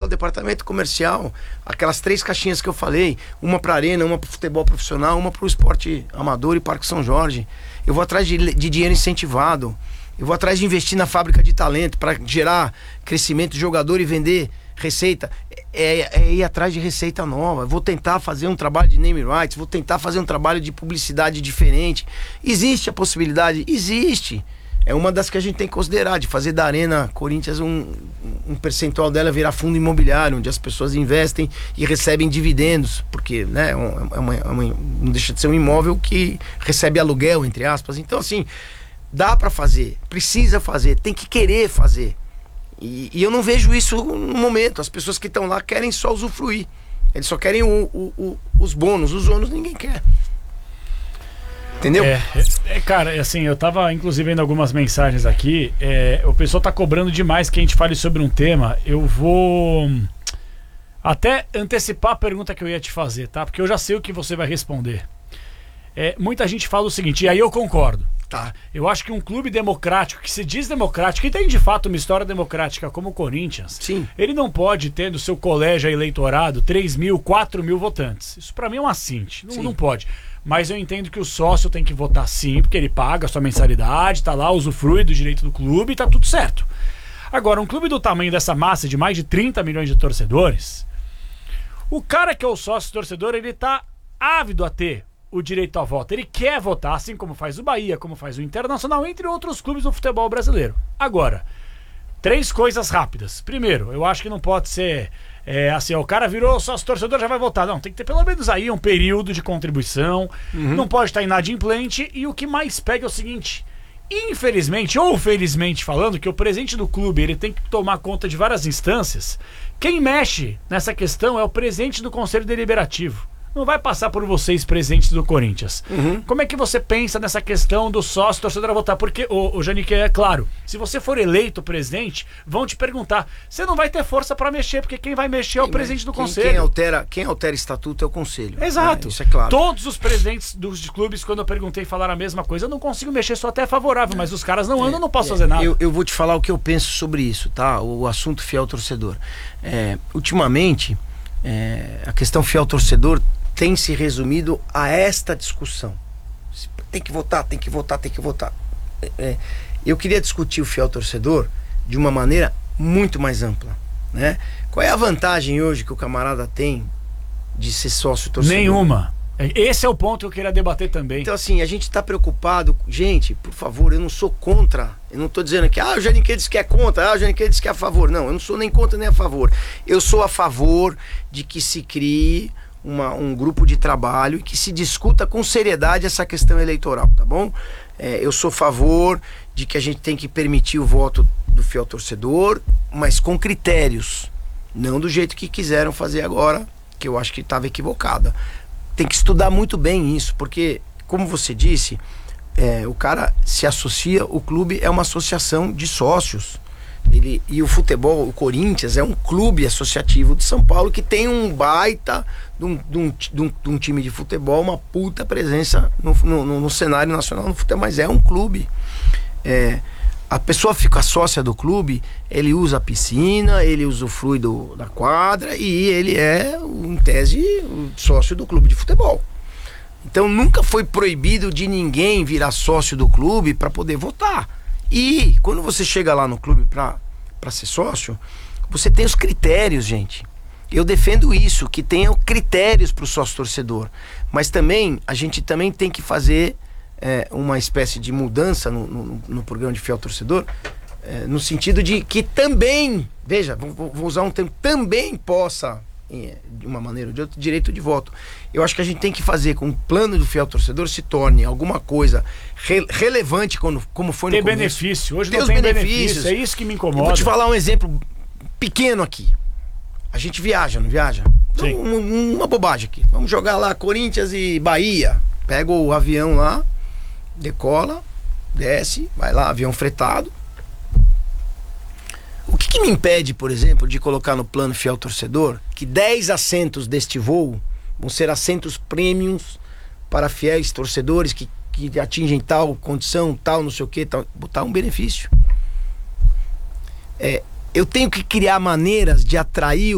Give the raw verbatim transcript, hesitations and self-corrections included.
departamento comercial, aquelas três caixinhas que eu falei, uma para arena, uma para futebol profissional, uma para o esporte amador e Parque São Jorge. Eu vou atrás de, de dinheiro incentivado. Eu vou atrás de investir na fábrica de talento para gerar crescimento de jogador e vender receita. É, é ir atrás de receita nova. Vou tentar fazer um trabalho de name rights, vou tentar fazer um trabalho de publicidade diferente. Existe a possibilidade? Existe. É uma das que a gente tem que considerar, de fazer da Arena Corinthians um, um percentual dela virar fundo imobiliário, onde as pessoas investem e recebem dividendos, porque, né, é uma, é uma, é uma, não deixa de ser um imóvel que recebe aluguel, entre aspas. Então, assim, dá para fazer, precisa fazer, tem que querer fazer. E, e eu não vejo isso no momento. As pessoas que estão lá querem só usufruir. Eles só querem o, o, o, os bônus. Os ônus ninguém quer. Entendeu? É, é, cara, assim, eu tava inclusive vendo algumas mensagens aqui. É, o pessoal tá cobrando demais que a gente fale sobre um tema. Eu vou até antecipar a pergunta que eu ia te fazer, tá? Porque eu já sei o que você vai responder. É, muita gente fala o seguinte, e aí eu concordo. Tá. Eu acho que um clube democrático, que se diz democrático, que tem de fato uma história democrática como o Corinthians, sim, ele não pode ter no seu colégio eleitorado três mil, quatro mil votantes. Isso pra mim é um assinte. Não, não pode. Mas eu entendo que o sócio tem que votar sim, porque ele paga a sua mensalidade, tá lá, usufrui do direito do clube e tá tudo certo. Agora, um clube do tamanho dessa massa de mais de trinta milhões de torcedores, o cara que é o sócio torcedor, ele tá ávido a ter o direito ao voto. Ele quer votar, assim como faz o Bahia, como faz o Internacional, entre outros clubes do futebol brasileiro. Agora, três coisas rápidas. Primeiro, eu acho que não pode ser é, assim, ó, o cara virou sócio torcedor, já vai votar. Não, tem que ter pelo menos aí um período de contribuição. Uhum. Não pode estar inadimplente. E o que mais pega é o seguinte: infelizmente, ou felizmente falando, que o presidente do clube ele tem que tomar conta de várias instâncias. Quem mexe nessa questão é o presidente do Conselho Deliberativo. Não vai passar por vocês, presidentes do Corinthians. Uhum. Como é que você pensa nessa questão do sócio torcedor a votar? Porque, o, o Janique, é claro, se você for eleito presidente, vão te perguntar. Você não vai ter força para mexer, porque quem vai mexer é o presidente do quem, conselho. Quem altera, quem altera estatuto é o conselho. Exato. É, isso é claro. Todos os presidentes dos clubes, quando eu perguntei, falaram a mesma coisa. Eu não consigo mexer, sou até favorável, mas os caras não andam, é, não posso é, fazer nada. Eu, eu vou te falar o que eu penso sobre isso, tá? O assunto fiel torcedor. É, ultimamente, é, a questão fiel torcedor tem se resumido a esta discussão. Tem que votar, tem que votar, tem que votar. É, eu queria discutir o fiel torcedor de uma maneira muito mais ampla, né? Qual é a vantagem hoje que o camarada tem de ser sócio torcedor? Nenhuma. Esse é o ponto que eu queria debater também. Então, assim, a gente está preocupado. Gente, por favor, eu não sou contra. Eu não estou dizendo que ah, o Janique diz que é contra, ah, o Janique diz que é a favor. Não, eu não sou nem contra nem a favor. Eu sou a favor de que se crie Uma, um grupo de trabalho e que se discuta com seriedade essa questão eleitoral, tá bom? É, eu sou a favor de que a gente tem que permitir o voto do fiel torcedor, mas com critérios, não do jeito que quiseram fazer agora, que eu acho que estava equivocada. Tem que estudar muito bem isso, porque, como você disse, é, o cara se associa, o clube é uma associação de sócios. Ele, e o futebol, o Corinthians é um clube associativo de São Paulo que tem um baita de um, de um, de um, de um time de futebol, uma puta presença no, no, no cenário nacional no futebol, mas é um clube. É, a pessoa fica sócia do clube, ele usa a piscina, ele usufrui do, da quadra e ele é, em tese, o sócio do clube de futebol. Então nunca foi proibido de ninguém virar sócio do clube para poder votar. E quando você chega lá no clube para para ser sócio, você tem os critérios, gente. Eu defendo isso, que tenham critérios para o sócio torcedor. Mas também, a gente também tem que fazer é, uma espécie de mudança no, no, no programa de fiel torcedor, é, no sentido de que também, veja, vou, vou usar um termo, também possa, de uma maneira ou de outra, direito de voto. Eu acho que a gente tem que fazer com que o plano do fiel torcedor se torne alguma coisa re relevante quando, como foi no tem começo. Benefício. Hoje tem não os tem benefícios. benefício. É isso que me incomoda. Eu vou te falar um exemplo pequeno aqui. A gente viaja, não viaja? Sim. Um, uma bobagem aqui. Vamos jogar lá Corinthians e Bahia. Pega o avião lá, decola, desce, vai lá, avião fretado. O que, que me impede, por exemplo, de colocar no plano fiel torcedor que dez assentos deste voo vão ser assentos premiums para fiéis torcedores que, que atingem tal condição, tal, não sei o que, tal, botar um benefício. É, eu tenho que criar maneiras de atrair